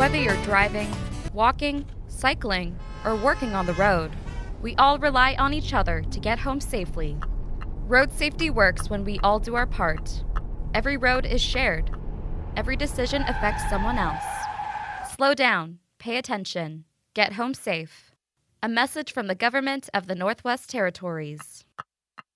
Whether you're driving, walking, cycling, or working on the road, we all rely on each other to get home safely. Road safety works when we all do our part. Every road is shared. Every decision affects someone else. Slow down, pay attention, get home safe. A message from the government of the Northwest Territories.